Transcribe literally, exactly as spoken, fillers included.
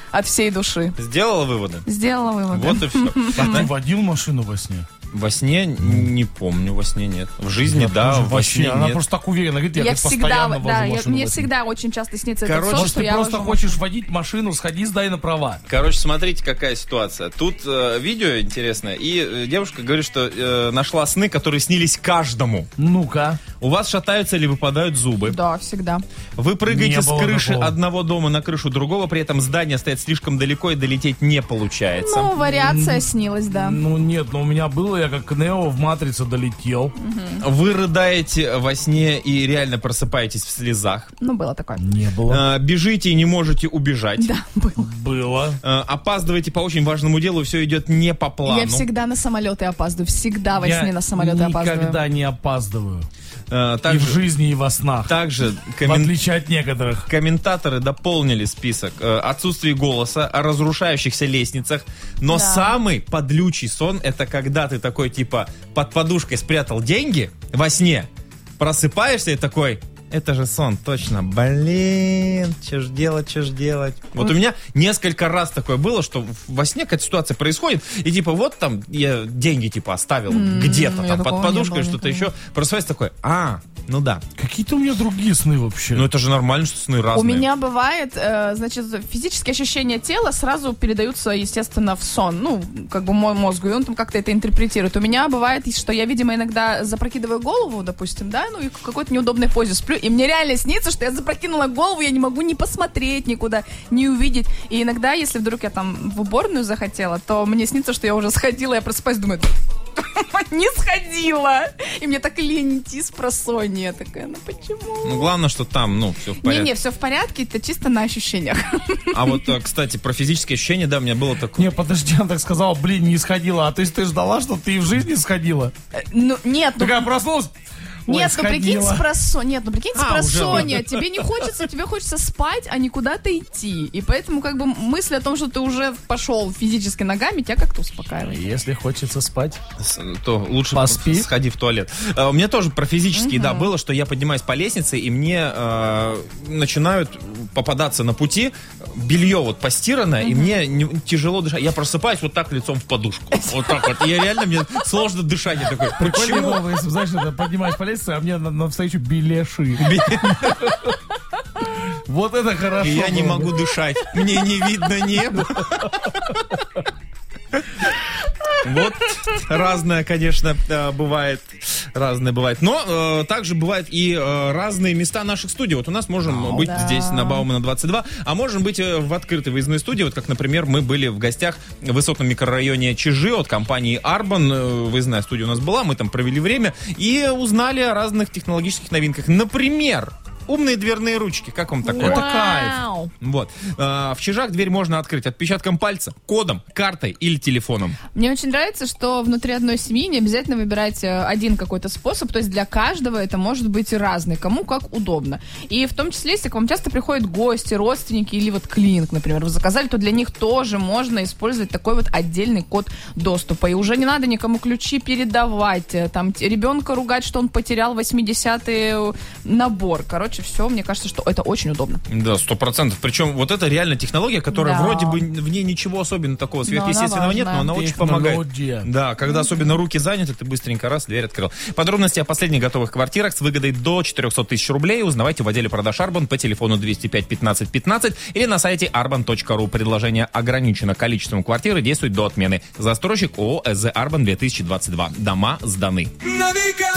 от всей души. Сделала выводы? Сделала выводы. Вот и все. А ты водил машину во сне? Во сне не помню, во сне нет. В жизни, я да, во сне нет. Она просто так уверена, говорит, я, я как всегда, постоянно да, вожу я, машину. мне всегда очень часто снится Короче, этот сон, может, что ты я просто вожу хочешь машину. водить машину, сходи, сдай на права. Короче, смотрите, какая ситуация. Тут э, видео интересное, и э, девушка говорит, что э, нашла сны, которые снились каждому. Ну-ка. У вас шатаются или выпадают зубы. Да, всегда. Вы прыгаете Не с было крыши такого. одного дома на крышу другого, при этом здание стоит слишком далеко и долететь не получается. Ну, вариация снилась, да. Ну нет, но у меня было, я как Нео в «Матрице» долетел. Вы рыдаете во сне и реально просыпаетесь в слезах. Ну, было такое. Не было. Э, бежите и не можете убежать. Да, было. Было. Э, опаздываете по очень важному делу, все идет не по плану. Я всегда на самолеты опаздываю. Всегда во Я сне на самолеты опаздываю. никогда не опаздываю. Э, И также, в жизни, и во снах. также В коммен- отличие от некоторых. комментаторы дополнили список. Э, отсутствие голоса, о разрушающихся лестницах. Но Да. самый подлючий сон — это когда ты такой, типа, под подушкой спрятал деньги во сне, просыпаешься и такой... Это же сон, точно. Блин, что ж делать, что ж делать. Вот у меня несколько раз такое было, что во сне какая-то ситуация происходит, и типа вот там я деньги типа оставил М, где-то я там под такого не подушкой, было что-то никогда. еще. Просыпаюсь такой, а, ну да. Какие-то у меня другие сны вообще. Ну это же нормально, что сны разные. У меня бывает, э, значит, физические ощущения тела сразу передаются, естественно, в сон. Ну, как бы мой мозг, и он там как-то это интерпретирует. У меня бывает, что я, видимо, иногда запрокидываю голову, допустим, да, ну и в какой-то неудобной позе сплю, и мне реально снится, что я запрокинула голову, я не могу ни посмотреть никуда, ни увидеть. И иногда, если вдруг я там в уборную захотела, то мне снится, что я уже сходила, я просыпаюсь, думаю... Не сходила. И мне так лень идти с просонья. Такая, ну почему? Ну главное, что там, ну, все в порядке. Не-не, все в порядке, это чисто на ощущениях. А вот, э, кстати, про физические ощущения, да, у меня было такое. Не, подожди, она так сказала, блин, не сходила. А то есть ты ждала, что ты и в жизни сходила? Ну, нет, ну, Такая проснулась. Ой, нет, ну прикинь, сходила. с просонья, нет, ну прикинь, с А, уже, просонья, тебе не хочется, тебе хочется спать, а не куда-то идти. И поэтому как бы мысль о том, что ты уже пошел физически ногами, тебя как-то успокаивает. Если хочется спать. С- то лучше Поспи. сходи в туалет. А, у меня тоже про физические, да, было, что я поднимаюсь по лестнице, и мне э, начинают попадаться на пути белье вот постиранное, и мне не- тяжело дышать. Я просыпаюсь вот так лицом в подушку. Вот так вот. И я реально, мне сложно дышать. Я такой, Прикольно почему? было бы, если, знаешь, это поднимаешь по лестнице, а мне на- навстречу беляши. Вот это хорошо. И я не было бы. могу дышать. Мне не видно небо. Вот разное, конечно, э, бывает. Разное бывает. Но э, также бывают и э, разные места наших студий. Вот у нас можем быть да. здесь, на Баумана двадцать два, а можем быть э, в открытой выездной студии. Вот как, например, мы были в гостях в высотном микрорайоне Чижи от компании Арбан. Э, Выездная студия у нас была, мы там провели время и узнали о разных технологических новинках. Например, умные дверные ручки. Как вам такое? Это кайф. Вау. Вот. А, в Чижах дверь можно открыть отпечатком пальца, кодом, картой или телефоном. Мне очень нравится, что внутри одной семьи не обязательно выбирать э, один какой-то способ, то есть для каждого это может быть разный, кому как удобно. И в том числе, если к вам часто приходят гости, родственники или вот клиник, например, вы заказали, то для них тоже можно использовать такой вот отдельный код доступа. И уже не надо никому ключи передавать, э, там т- ребенка ругать, что он потерял восьмидесятый набор. Короче, все, мне кажется, что это очень удобно. Да, сто процентов. Причем вот это реально технология, которая Да. вроде бы в ней ничего особенного такого она сверхъестественного нет, но важная. она очень помогает. Технология. Да, когда особенно руки заняты, ты быстренько раз, дверь открыл. Подробности о последних готовых квартирах с выгодой до четыреста тысяч рублей узнавайте в отделе продаж Арбан по телефону двести пять пятнадцать пятнадцать или на сайте арбан точка ру. Предложение ограничено количеством квартир и действует до отмены. Застройщик ООО СЗ Арбан две тысячи двадцать два. Дома сданы.